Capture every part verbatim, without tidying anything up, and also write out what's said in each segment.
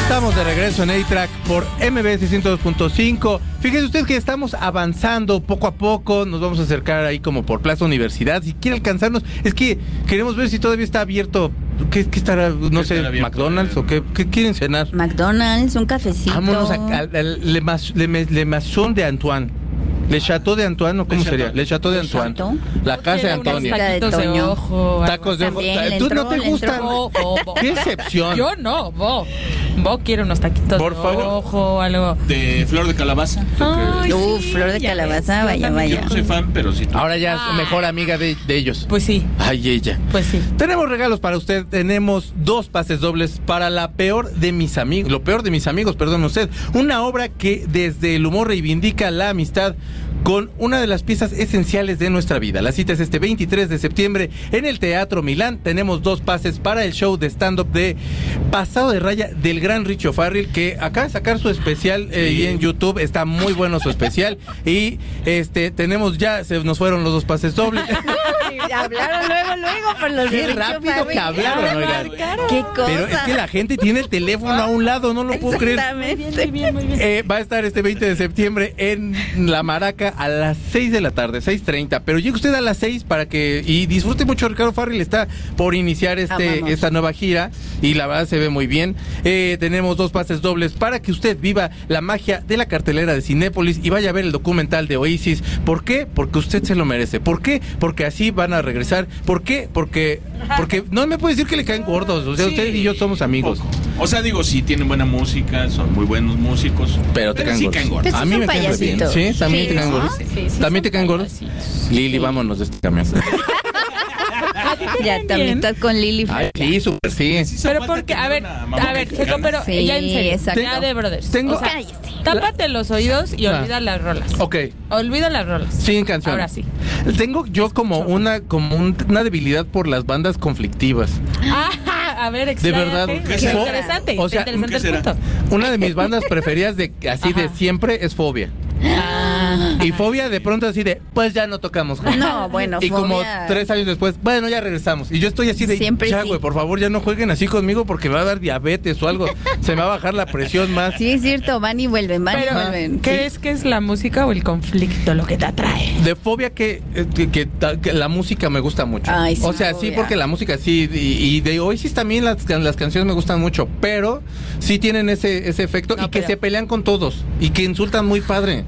Estamos de regreso en A-Track por M B S ciento dos punto cinco. Fíjese usted que estamos avanzando poco a poco. Nos vamos a acercar ahí como por Plaza Universidad. Si quiere alcanzarnos, es que queremos ver si todavía está abierto. ¿Qué, qué estará? No sé, McDonald's o qué, qué quieren cenar. McDonald's, un cafecito. Vámonos al Le, Mas, Le, Le Maison de Antoine. Le Chateau de Antoine, ¿o cómo Le sería? Chateau. Le Chateau de Antoine. Chateau. La casa de Antonia. Taquitos de ojo. Tacos de ojo. También, ¿Tú le no te entró, le gustan? entró. Bo, bo, bo. ¡Qué excepción! Yo no, vos. Vos quiero unos taquitos Por de favor. ojo, algo. De flor de calabaza. Ay, Uf, sí, flor de ya calabaza, ves, vaya, yo vaya. Yo no soy fan, pero sí. Ahora ya es Ah. mejor amiga de, de ellos. Pues sí, Ay, ella. pues sí. Tenemos regalos para usted. Tenemos dos pases dobles para La Peor de Mis Amigos. Lo Peor de Mis Amigos, perdón usted. Una obra que desde el humor reivindica la amistad con una de las piezas esenciales de nuestra vida. La cita es este veintitrés de septiembre en el Teatro Milán. Tenemos dos pases para el show de stand-up de Pasado de Raya del gran Richo Farrell, que acaba de sacar su especial eh, y en YouTube. Está muy bueno su especial. Y este tenemos ya, se nos fueron los dos pases dobles. Hablaron luego, luego por los Qué de Richo rápido Farrell. que hablaron, oigan. Qué cosa. Pero es que la gente tiene el teléfono a un lado, no lo puedo creer. Exactamente. Muy bien, muy bien. Eh, va a estar este veinte de septiembre en La Maraca a las seis de la tarde, seis treinta. Pero llegue usted a las seis para que... Y disfrute mucho. Ricardo Farrell está por iniciar este Amamos. esta nueva gira y la verdad se ve muy bien. Eh, tenemos dos pases dobles para que usted viva la magia de la cartelera de Cinépolis y vaya a ver el documental de Oasis. ¿Por qué? Porque usted se lo merece. ¿Por qué? Porque así van a regresar. ¿Por qué? Porque... Porque no me puede decir que le caen gordos. O sea, Sí, usted y yo somos amigos. Poco. O sea, digo, sí tienen buena música, son muy buenos músicos. Pero te caen sí gordos. caen gordos. Pues A mí son me caen re bien. payasitos. Sí, también Sí, te caen ¿no? gordos. Sí, sí, ¿También te son caen gordos? payasitos. Lili, vámonos de este camión. Ya también estás con Lili. Ay, sí, súper sí. Pero porque, a ver, a ver, Checo, pero Sí, ya en serio, exacto. ya de brothers. Tengo- O sea, Cállese. tápate los oídos y Ah. olvida las rolas. Ok, Olvida las rolas. sin canción. Ahora sí. Tengo yo como una como un- una debilidad por las bandas conflictivas. Ah, a ver, De expláyate. verdad. Qué ¿Qué será? interesante, O está sea, interesante ¿qué el será? punto. Una de mis bandas preferidas de así de Ajá. siempre es Fobia. Ah. Y Fobia de pronto así de, pues ya no tocamos juntos. No, bueno, Y como Fobia- tres años después, bueno, ya regresamos. Y yo estoy así de, Siempre ya, sí. güey, por favor, ya no jueguen así conmigo porque me va a dar diabetes o algo. Se me va a bajar la presión más. Sí, es cierto, van y vuelven, van y Pero, vuelven. ¿crees que es la música o el conflicto lo que te atrae? De Fobia que, eh, que, que ta- que la música me gusta mucho. Ay, sí, o sea, sí, Fobia. porque la música sí, y, y de Oasis también las, can- las canciones me gustan mucho, pero sí tienen ese, ese efecto No, y que pero- se pelean con todos y que insultan muy padre.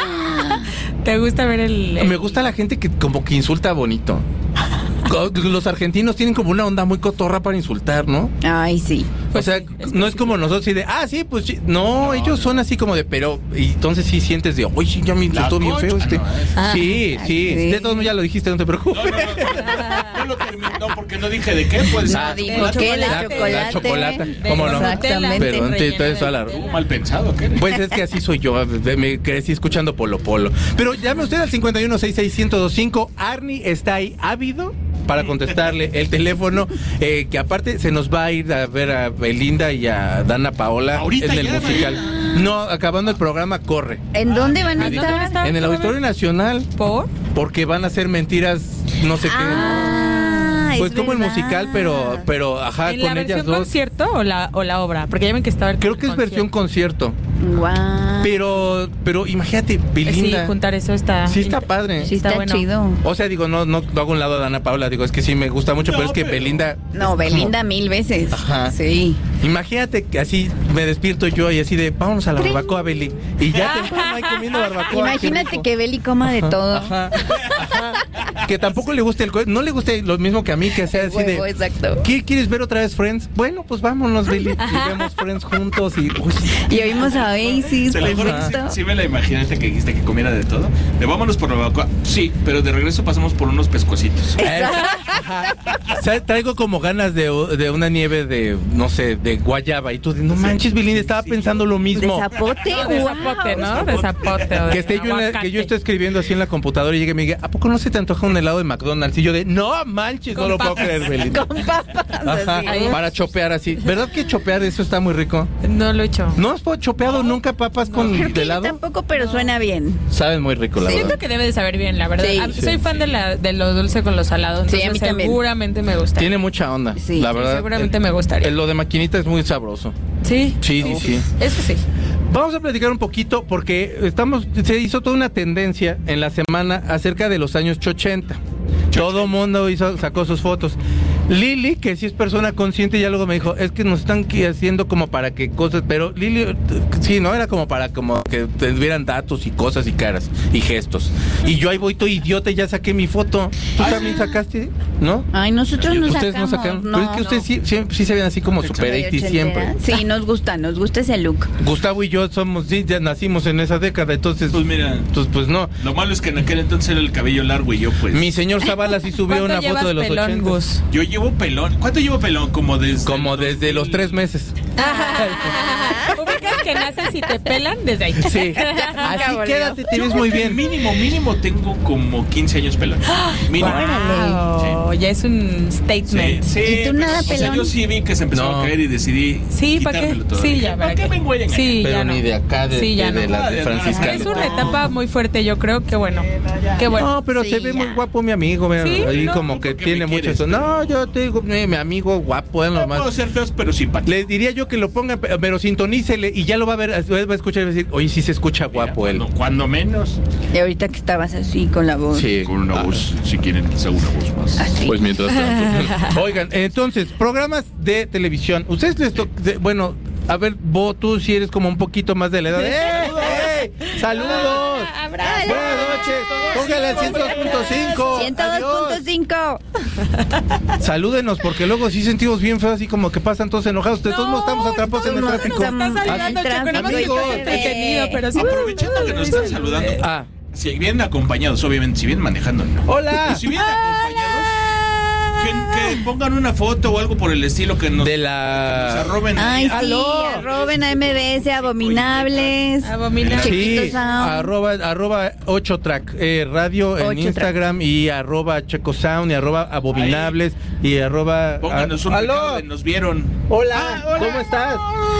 ¿Te gusta ver el...? el- Me gusta la gente que como que insulta bonito. Co- Los argentinos tienen como una onda muy cotorra para insultar, ¿no? Ay, sí. Pues o sea, sí, es que no es sí, como sí. nosotros y de, ah, sí, pues sí. No, ellos son así como de, pero, y entonces sí sientes de, uy, sí, ya me insultó bien concha, feo este. no, es- Ah, sí, sí, sí. de todos modos ya lo dijiste, no te preocupes. No, no, no. No lo terminé, no, porque no dije de qué, pues. No ah, dijo de que la chocolate. La chocolate. chocolate, ¿cómo no? Exactamente. Perdón, te- te- toda la- ¿Tú mal pensado, ¿qué? Pues es que así soy yo, me crecí escuchando Polo Polo. Pero llame usted al cincuenta y uno sesenta y seis ciento veinticinco. Arnie está ahí ávido para contestarle el teléfono, eh, que aparte se nos va a ir a ver a Belinda y a Dana Paola Ahorita en el ya, musical. No, acabando el programa, corre. ¿En dónde van a ¿En dónde van a estar? estar? En el Auditorio Nacional, ¿Por? porque van a hacer mentiras, no sé qué. Ah, Pues es como el verdad. musical, pero, pero ajá, ¿En la con ellas versión dos. concierto o la, o la obra? Porque ya ven que estaba el Creo que es versión concierto. Guau. Pero, pero imagínate, Sí, Belinda. juntar eso está... Sí está padre. Sí está, está bueno. chido. O sea, digo, no, no, no hago un lado a Dana Paola, digo, es que sí me gusta mucho, No, pero es que pero- Belinda. No, es Belinda mil veces. Ajá. Sí. como- imagínate que así me despierto yo y así de, vámonos a la Trin. barbacoa, Beli. Y ya temprano ahí comiendo barbacoa. qué Imagínate rico. que Beli coma de todo. Ajá, ajá. Que tampoco le guste el co- no le guste lo mismo que a mí, que sea así Huevo, de. exacto. ¿Qué quieres ver otra vez Friends? Bueno, pues vámonos, Beli. Y vemos Friends juntos y. Uy, Y oímos a Oasis, Te lo juro, perfecto. sí, sí me la imaginaste que dijiste que comiera de todo. De vámonos por la barbacoa. Sí, pero de regreso pasamos por unos pescuecitos. Ajá. O sea, traigo como ganas de, de una nieve de, no sé, de guayaba. Y tú, de, no manches, Belinda, estaba pensando lo De mismo. zapote, No, de guau. zapote, ¿no? De zapote. o de Que esté yo en la- aguacate. que yo esté escribiendo así en la computadora y llegue y me diga, ¿a poco no se te antoja una helado de McDonald's y yo de, no manches, no Con lo puedo papas. creer, Belita. Con papas. Ajá, así. para chopear así. ¿Verdad que chopear eso está muy rico? No lo he hecho. ¿No has chopeado nunca papas con Creo que yo helado? tampoco, pero suena bien. Saben muy rico, la Siento verdad. que debe de saber bien, la verdad. Sí. Ah, Sí. Soy fan de, la, de lo dulce con lo salado, Sí, entonces a mí también. seguramente me gusta. Tiene mucha onda, Sí, la sí, verdad. seguramente el- me gustaría. el- lo de maquinita es muy sabroso. Sí. Sí, sí, sí. Eso sí. Vamos a platicar un poquito porque estamos se hizo toda una tendencia en la semana acerca de los años ochenta. Todo mundo hizo, sacó sus fotos. Lili, que sí es persona consciente, ya luego me dijo, es que nos están qui- haciendo como para que cosas, pero Lili, eh, sí, ¿no? Era como para como que tuvieran datos y cosas y caras y gestos. Y yo ahí voy todo idiota y ya saqué mi foto. ¿Tú también sacaste? ¿No? Ay, nosotros no Ustedes sacamos. no sacaron. No, pero es que ustedes sí, sí, sí se ven así como super Soy ochenta siempre. ochentera. Sí, nos gusta, nos gusta ese look. Gustavo y yo somos, sí, ya nacimos en esa década, entonces, Pues mira, pues, pues no. lo malo es que en aquel entonces era el cabello largo y yo pues... Mi señor Zavala sí subió ¿Cuánto una llevas foto de los pelón, ochenta. Gus? Yo llevo pelón. ¿Cuánto llevo pelón? Como desde... Como el desde los dos mil. tres meses. ¿Ubicas que naces y te pelan desde ahí? Sí. Así volvió. quédate, te Yo ves creo muy que bien. Mínimo, mínimo tengo como quince años pelón. Mínimo. Wow, ya es un statement. Sí, ¿Y tú pues, nada o sea, pelón? yo sí vi que se empezó No. a caer y decidí Sí, ¿para qué? quitármelo todo. Sí, ya, ¿Para ¿para qué qué? me voy a engañar? Sí, Pero ya ni no. de acá, de, Sí, ya de, de no. la de franciscana. Es una etapa muy fuerte, yo creo que bueno. Qué bueno. No, pero Sí, se ve ya. muy guapo mi amigo, mira, Sí, ahí no, como no, que porque tiene me mucho quieres, eso. pero- No, yo te digo, mi, mi amigo guapo, es No nomás. puedo ser feos, pero simpáticos. Le diría yo que lo ponga, pe- pero sintonícele y ya lo va a ver, va a escuchar y va a decir, oye, sí se escucha guapo él. Cuando, cuando menos. Y ahorita que estabas así con la voz. Sí. Con una Ah, voz, si quieren, sea una voz más. Así. Pues mientras tanto. Oigan, entonces, programas de televisión. Ustedes les toca, bueno, a ver, vos tú si eres como un poquito más de la edad. ¡Eh! ¡Eh! ¡Saludos! Abrazo. Buenas noches. Póngale al ciento dos punto cinco. ciento dos punto cinco. Salúdenos porque luego sí sentimos bien feo así como que pasan todos enojados. De todos modos estamos atrapados en el no, tráfico. no, Nos está saludando, Así, Checo, nada más que amigos. estás entretenido, pero sí. Aprovechando que nos están saludando. Ah, Si vienen acompañados, obviamente, si vienen manejando, no. hola. Pero si vienen acompañados, que, que pongan una foto o algo por el estilo que nos, De que nos la arroben. Ay, ahí. sí, ¡Aló! arroben a M B S, abominables. Abominable. Sí, Chiquitos Sound. arroba, arroba ocho track eh, radio en ocho Instagram y arroba Checo Sound y arroba abominables y arroba Pónganos un ah, recado aló. de nos vieron. Hola, Ah, hola. ¿cómo estás?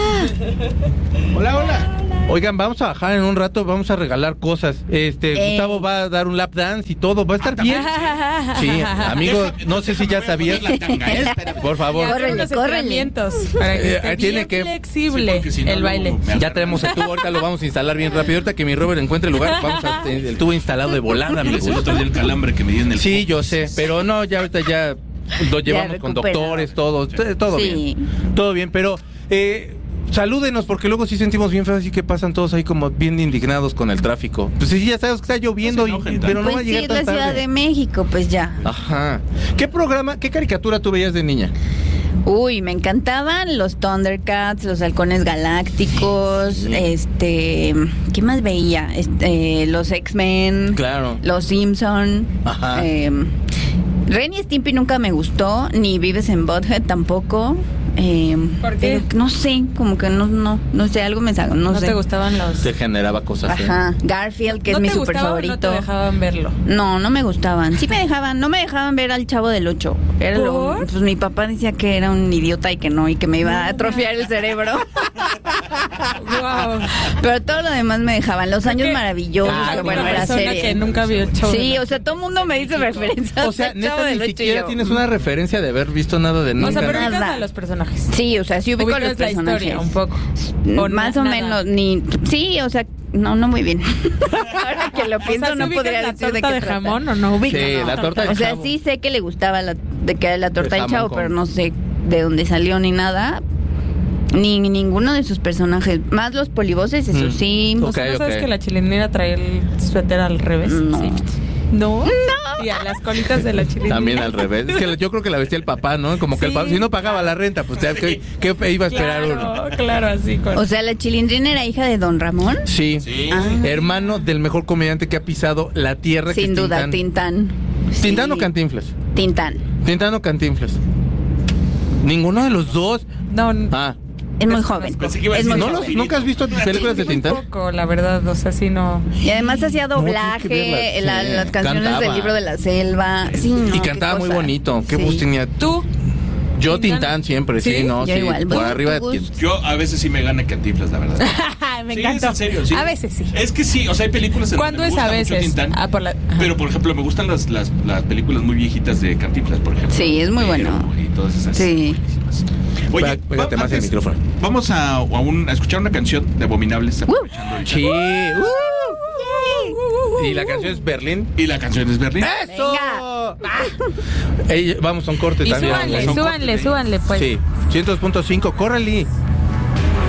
Hola, hola. Oigan, vamos a bajar en un rato, vamos a regalar cosas. Este, Eh. Gustavo va a dar un lap dance y todo, va a estar bien. Sí, amigo, no sé si ya sabías. La tanga, ¿eh? Espérame. Por favor. Córrele, Unos córrele. estiramientos para que Eh, esté tiene bien que- flexible Sí, porque si no, el luego baile. me Ya agarran. tenemos el tubo, ahorita lo vamos a instalar bien rápido. Ahorita que mi Robert encuentre el lugar, vamos a tener el tubo instalado de volada, Es el amigos. otro día el calambre que me dio en el Sí, codo. yo sé, pero no, ya ahorita ya lo llevamos con recuperado. doctores, todo, t- todo Sí. bien. Todo bien, pero eh, salúdenos porque luego sí sentimos bien feo, así que pasan todos ahí como bien indignados con el tráfico. Pues sí, ya sabes que está lloviendo, No se y- enojen tanto. pero no va a Pues sí, llegar es la tan Ciudad tarde. de México, pues ya. Ajá. ¿Qué programa, qué caricatura tú veías de niña? Uy, me encantaban los Thundercats, los halcones galácticos, Sí. este, ¿qué más veía? Este, los X-Men, Claro. los Simpson. Ajá. Eh, Ren y Stimpy nunca me gustó, ni Vives en Butthead tampoco. Eh, ¿Por qué? pero no sé, como que no, no, no sé, algo me sacó, no, ¿No sé. te gustaban los...? Te generaba cosas. ¿eh? Ajá, Garfield, que ¿No es mi te super gustaban o favorito. no te dejaban verlo? No, no me gustaban. Sí me dejaban, no me dejaban ver al Chavo del Ocho. Era lo, ¿Por? pues mi papá decía que era un idiota y que no, y que me iba a atrofiar el cerebro. Wow. Pero todo lo demás me dejaban. Los años que- maravillosos, Ah, que una bueno, era persona serie. que nunca vio el show. Sí, de o sea, todo el mundo me dice referencias. O sea, al Chavo neta, del ni Ocho y siquiera yo, tienes una referencia de haber visto nada de nunca. O sea, pero ubicas Nada. a los personajes. Sí, o sea, sí ubico a Ubicas los la personajes. historia un poco. O Más na- o nada. menos, ni... Sí, o sea, no, no muy bien. Ahora que lo O pienso, sea, ¿sí no ubicas podría la decir de torta qué de trata. jamón o no ubicas? Sí, la torta de O sea, Chavo. sí sé que le gustaba la, de que era la torta El del jamón Chavo, con- pero no sé de dónde salió ni nada. Ni ninguno de sus personajes. Más los polivoces, eso Mm. sí. Ok, O sea, ¿no sabes ok. que la chilinera trae el suéter al revés? No. Sí. ¿No? No. Y a las colitas de la chilinera. También al revés. Es que yo creo que la vestía el papá, ¿no? Como que el Sí. papá, si no pagaba la renta, pues ya, ¿qué, qué iba a esperar uno? Claro, claro, así con... O sea, la Chilindrina era hija de Don Ramón. Sí. Sí. Ah. Hermano del mejor comediante que ha pisado la tierra. que Sin es duda, Tintán. Tintán. ¿Tintán Sí. o Cantinflas? Tintán. Tintán o Cantinflas. Ninguno de los dos. No, n- Ah, Es muy joven. Pensé que iba a Es decir muy ¿No eso. los- joven. ¿Nunca has visto películas de Muy Tintán? poco, la verdad, o sea, sí no. Y además hacía No, doblaje, tienes que verlas, la- sí. las canciones Cantaba. del libro de la selva. Sí, no, Y qué cantaba muy cosa. bonito. Qué Sí. voz tenía. ¿Tú? Yo Tintán? Tintán siempre, sí, ¿Sí? no, Yo sí. igual. Por ¿Tú, arriba tú, de Gus? Yo a veces sí me gana Cantinflas, la verdad. Me Sí, encantó. es en serio, sí. A veces sí. Es que sí, o sea, hay películas en ¿Cuándo donde me es a gusta mucho veces? Tintán, Ah, por la- ajá. pero por ejemplo me gustan las, las, las películas muy viejitas de Cantinflas, por ejemplo. Sí, es muy Pero, bueno. Y todas esas. Sí. buenísimas. Oye, Pégate va- más el antes, micrófono. Vamos a, a, un- a escuchar una canción de Abominables. aprovechando ahorita. Sí. Uh. Y la canción es Berlín. Y la canción es Berlín. ¡Eso! Ey, vamos a un corte Y también. súbanle, son súbanle, cortes, ¿eh? súbanle, pues. Sí, ciento dos punto cinco, córrele.